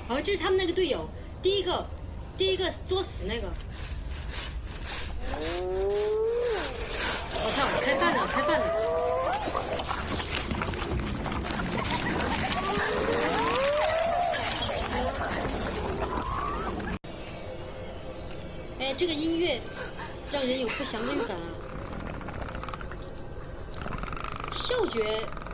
哦，这是他们那个队友，第一个作死那个。我操，开饭了，开饭了！哎，这个音乐让人有不祥的预感啊！嗅觉